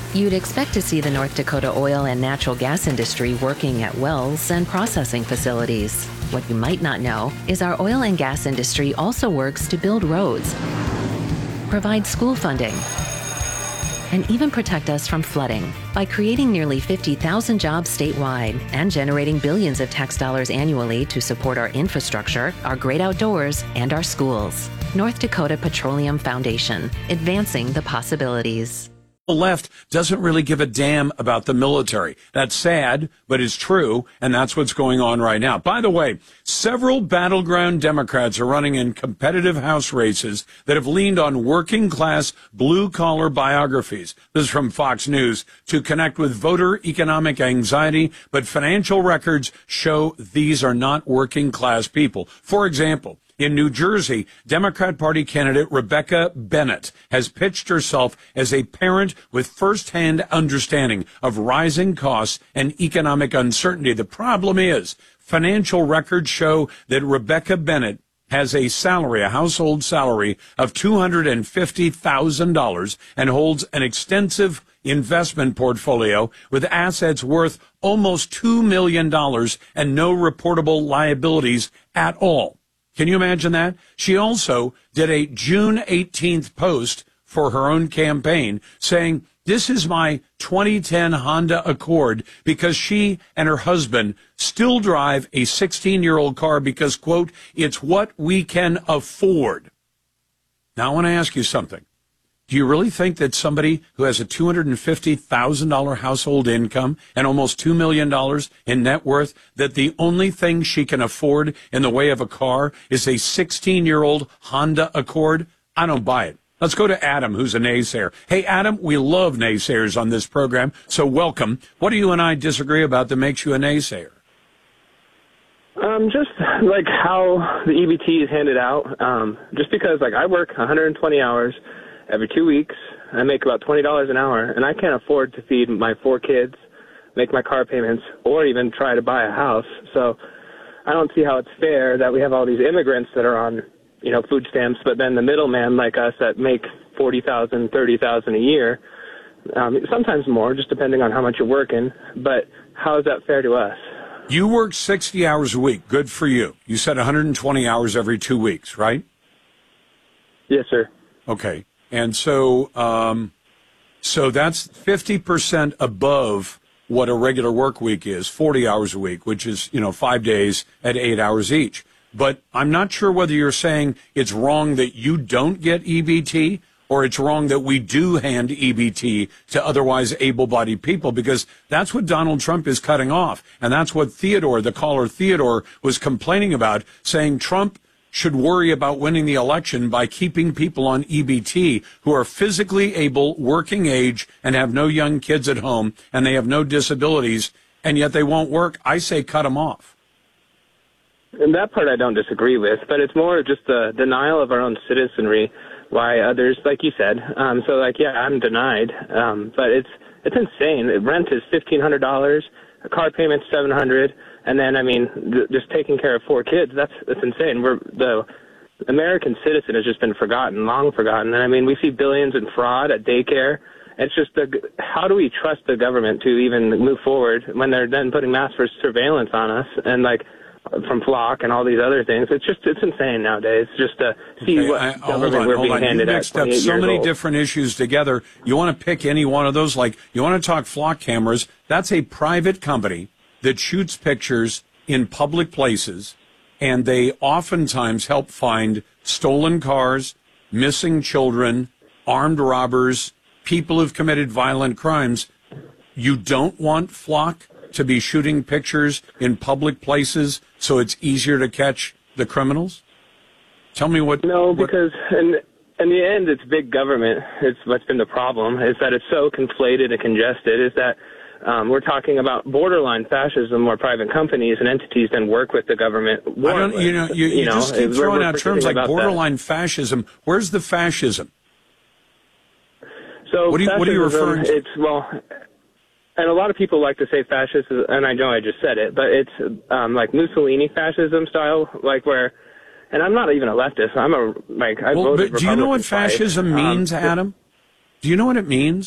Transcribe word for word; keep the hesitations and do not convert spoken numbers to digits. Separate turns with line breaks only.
You'd expect to see the North Dakota oil and natural gas industry working at wells and processing facilities. What you might not know is our oil and gas industry also works to build roads, provide school funding, and even protect us from flooding by creating nearly fifty thousand jobs statewide and generating billions of tax dollars annually to support our infrastructure, our great outdoors, and our schools. North Dakota Petroleum Foundation, advancing the possibilities.
The left doesn't really give a damn about the military. That's sad, but it's true, and that's what's going on right now. By the way, several battleground Democrats are running in competitive House races that have leaned on working-class, blue-collar biographies. This is from Fox News to connect with voter economic anxiety, but financial records show these are not working-class people. For example, in New Jersey, Democrat Party candidate Rebecca Bennett has pitched herself as a parent with firsthand understanding of rising costs and economic uncertainty. The problem is, financial records show that Rebecca Bennett has a salary, a household salary of two hundred fifty thousand dollars and holds an extensive investment portfolio with assets worth almost two million dollars and no reportable liabilities at all. Can you imagine that? She also did a June eighteenth post for her own campaign saying, this is my twenty ten Honda Accord, because she and her husband still drive a sixteen-year-old car because, quote, it's what we can afford. Now, I want to ask you something. Do you really think that somebody who has a two hundred fifty thousand dollars household income and almost two million dollars in net worth, that the only thing she can afford in the way of a car is a sixteen-year-old Honda Accord? I don't buy it. Let's go to Adam, who's a naysayer. Hey, Adam, we love naysayers on this program, so welcome. What do you and I disagree about that makes you a naysayer?
Um, just like how the E B T is handed out. Um, just because, like, I work one hundred twenty hours every two weeks. I make about twenty dollars an hour, and I can't afford to feed my four kids, make my car payments, or even try to buy a house. So I don't see how it's fair that we have all these immigrants that are on, you know, food stamps, but then the middleman like us that make forty thousand dollars, thirty thousand dollars a year, um, sometimes more, just depending on how much you're working. But how is that fair to us?
You work sixty hours a week. Good for you. You said one hundred twenty hours every two weeks, right?
Yes, sir.
Okay. And so, um, so that's fifty percent above what a regular work week is, forty hours a week, which is, you know, five days at eight hours each. But I'm not sure whether you're saying it's wrong that you don't get E B T or it's wrong that we do hand E B T to otherwise able-bodied people, because that's what Donald Trump is cutting off. And that's what Theodore, the caller Theodore, was complaining about, saying Trump should worry about winning the election by keeping people on E B T who are physically able, working age, and have no young kids at home, and they have no disabilities, and yet they won't work. I say cut them off.
And that part I don't disagree with, but it's more just the denial of our own citizenry, why others, like you said. Um, so, like, yeah, I'm denied, um, but it's it's insane. Rent is fifteen hundred dollars, a car payment's seven hundred dollars, and then, I mean, th- just taking care of four kids, that's that's insane. We're the American citizen has just been forgotten, long forgotten. And, I mean, we see billions in fraud at daycare. It's just, the, how do we trust the government to even move forward when they're then putting mass surveillance on us and, like, from Flock and all these other things? It's just, it's insane nowadays just to see
okay,
what
I,
government
hold on,
we're
hold
being
on.
handed
You
at
mixed up so many
old.
different issues together. You want to pick any one of those? Like, you want to talk Flock cameras? That's a private company that shoots pictures in public places, and they oftentimes help find stolen cars, missing children, armed robbers, people who've committed violent crimes. You don't want Flock to be shooting pictures in public places so it's easier to catch the criminals? Tell me what...
No,
what,
because in, in the end, it's big government. It's what's been the problem, is that it's so conflated and congested, is that um, we're talking about borderline fascism where private companies and entities then work with the government.
I don't, you know, you, you, you know, just keep throwing out terms like borderline that. fascism. Where's the fascism?
So
what, do you, what are you referring to?
It's, well... And a lot of people like to say fascist, and I know I just said it, but it's um, like Mussolini fascism style, like where, and I'm not even a leftist. I'm a, like, I
well,
voted
but do you know what
Republican
fascism
twice.
means,
um,
Adam? Do you know what it means?